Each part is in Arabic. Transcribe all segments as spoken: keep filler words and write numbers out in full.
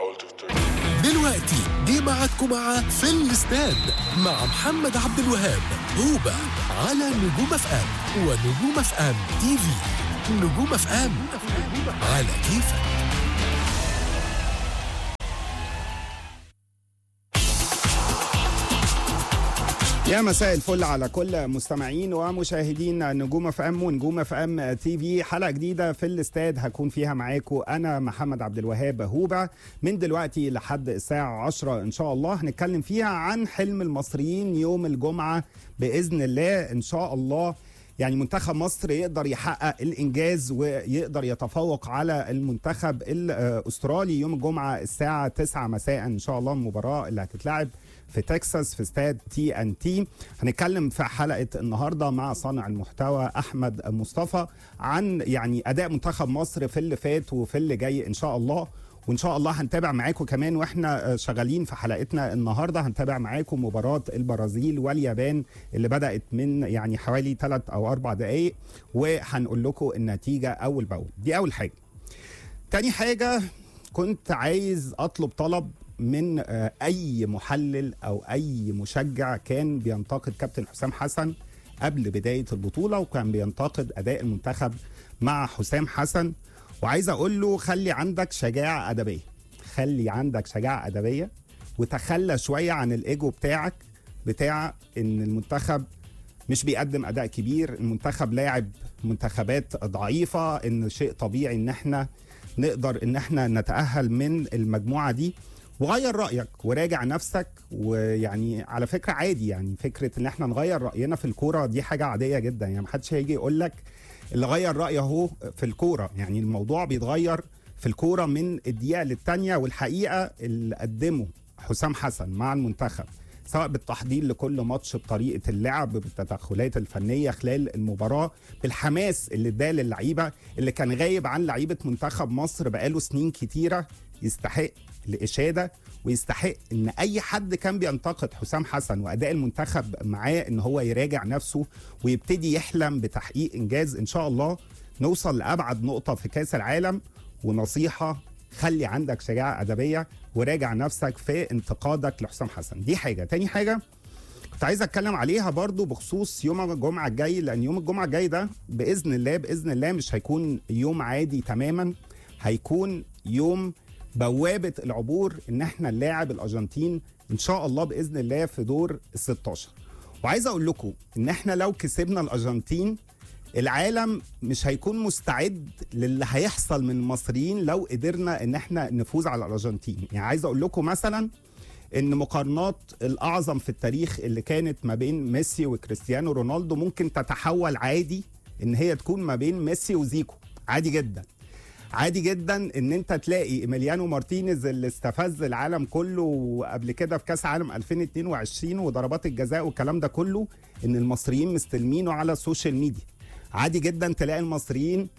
دلوقتي جه ميعادكم مع في الاستاد مع محمد عبد الوهاب هوبا على نجوم اف ام ونجوم اف ام تي في. نجوم اف ام على كيفك. يا مساء الفل على كل مستمعين ومشاهدين نجوم اف ام ونجوم اف ام تي في. حلقه جديده في الاستاد هكون فيها معاكم انا محمد عبد الوهاب هوبا من دلوقتي لحد الساعه عشرة ان شاء الله. هنتكلم فيها عن حلم المصريين يوم الجمعه باذن الله ان شاء الله. يعني منتخب مصر يقدر يحقق الانجاز ويقدر يتفوق على المنتخب الاسترالي يوم الجمعه الساعه تسعة مساء ان شاء الله. المباراه اللي هتتلعب في تكساس في استاد تي ان تي. هنتكلم في حلقه النهارده مع صانع المحتوى احمد مصطفى عن يعني اداء منتخب مصر في اللي فات وفي اللي جاي ان شاء الله. وان شاء الله هنتابع معاكم كمان واحنا شغالين في حلقتنا النهارده. هنتابع معاكم مباراه البرازيل واليابان اللي بدات من يعني حوالي ثلاث او اربع دقائق وهنقول لكم النتيجه اول باول. دي اول حاجه. تاني حاجه كنت عايز اطلب طلب من اي محلل او اي مشجع كان بينتقد كابتن حسام حسن قبل بدايه البطوله وكان بينتقد اداء المنتخب مع حسام حسن. وعايز اقول له خلي عندك شجاعه ادبيه، خلي عندك شجاعه ادبيه وتخلى شويه عن الايجو بتاعك بتاع ان المنتخب مش بيقدم اداء كبير، المنتخب لاعب منتخبات ضعيفه، ان شيء طبيعي ان احنا نقدر ان احنا نتاهل من المجموعه دي. وغير رايك وراجع نفسك. ويعني على فكره عادي، يعني فكره ان احنا نغير راينا في الكوره دي حاجه عاديه جدا. يعني محدش هيجي يقول لك اللي غير رايه اهو في الكوره، يعني الموضوع بيتغير في الكوره من الدقيقه للتانيه. والحقيقه اللي قدمه حسام حسن مع المنتخب سواء بالتحضير لكل ماتش، بطريقه اللعب، بالتدخلات الفنيه خلال المباراه، بالحماس اللي اداه للعيبه اللي كان غايب عن لعيبه منتخب مصر بقاله سنين كتيره، يستحق الاشاده ويستحق ان اي حد كان بينتقد حسام حسن واداء المنتخب معاه ان هو يراجع نفسه ويبتدي يحلم بتحقيق انجاز ان شاء الله نوصل لابعد نقطه في كاس العالم. ونصيحه خلي عندك شجاعه ادبيه وراجع نفسك في انتقادك لحسام حسن. دي حاجه. تاني حاجه كنت عايز اتكلم عليها برضو بخصوص يوم الجمعه الجاي، لان يوم الجمعه الجاي ده باذن الله باذن الله مش هيكون يوم عادي تماما، هيكون يوم بوابه العبور ان احنا نلاعب الارجنتين ان شاء الله باذن الله في دور الستاشر. وعايز اقول لكم ان احنا لو كسبنا الارجنتين العالم مش هيكون مستعد للي هيحصل من المصريين لو قدرنا ان احنا نفوز على الارجنتين. يعني عايز اقول لكم مثلا ان مقارنات الاعظم في التاريخ اللي كانت ما بين ميسي وكريستيانو رونالدو ممكن تتحول عادي ان هي تكون ما بين ميسي وزيكو. عادي جدا، عادي جدا ان انت تلاقي إيميليانو مارتينيز اللي استفز العالم كله قبل كده في كاس عالم ألفين واتنين وعشرين وضربات الجزاء والكلام ده كله ان المصريين مستلمينه على السوشيال ميديا. عادي جدا تلاقي المصريين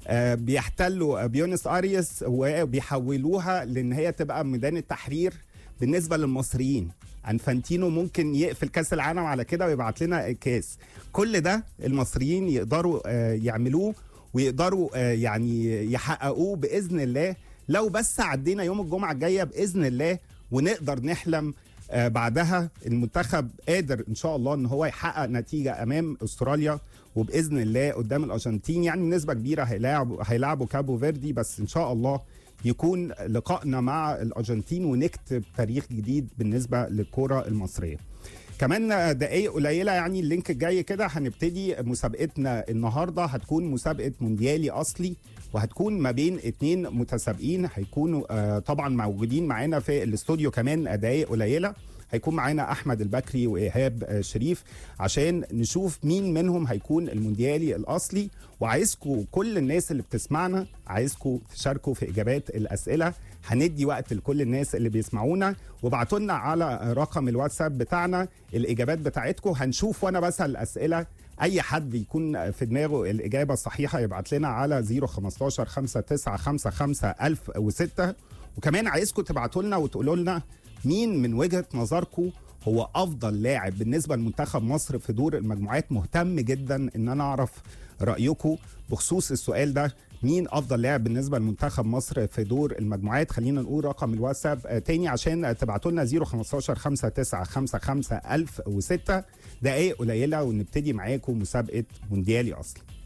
بيحتلوا بيونس اريس وبيحولوها لان هي تبقى ميدان التحرير بالنسبه للمصريين. انفانتينو ممكن يقفل كاس العالم على كده ويبعت لنا كاس. كل ده المصريين يقدروا يعملوه ويقدروا يعني يحققوه باذن الله لو بس عدينا يوم الجمعه الجايه باذن الله ونقدر نحلم بعدها. المنتخب قادر ان شاء الله ان هو يحقق نتيجه امام استراليا وباذن الله قدام الارجنتين. يعني نسبه كبيره هيلاعبوا هيلاعبوا كابو فيردي، بس ان شاء الله يكون لقائنا مع الارجنتين ونكتب تاريخ جديد بالنسبه للكره المصريه. كمان دقايق قليله يعني اللينك الجاي كده هنبتدي مسابقتنا النهارده. هتكون مسابقه مونديالي اصلي وهتكون ما بين اتنين متسابقين هيكونوا آه طبعا موجودين معانا في الاستوديو. كمان دقايق قليله هيكون معانا احمد البكري وايهاب آه شريف عشان نشوف مين منهم هيكون المونديالي الاصلي. وعايزكم كل الناس اللي بتسمعنا عايزكم تشاركوا في اجابات الاسئله. هندي وقت لكل الناس اللي بيسمعونا وابعتوا لنا على رقم الواتساب بتاعنا الاجابات بتاعتكم. هنشوف وانا بسال الاسئله اي حد يكون في دماغه الاجابه الصحيحه يبعت لنا على صفر خمستاشر خمسة تسعة خمسة خمسة ألف وستة. وكمان عايزكم تبعتوا لنا وتقولوا لنا مين من وجهه نظركم هو افضل لاعب بالنسبه لمنتخب مصر في دور المجموعات؟ مهتم جدا ان انا اعرف رايكم بخصوص السؤال ده. مين افضل لاعب بالنسبه لمنتخب مصر في دور المجموعات؟ خلينا نقول رقم الواتساب تاني عشان تبعتوا لنا صفر خمستاشر خمسة تسعة خمسة خمسة ألف وستة. دقايق قليله ونبتدي معاكم مسابقه مونديالي اصلا.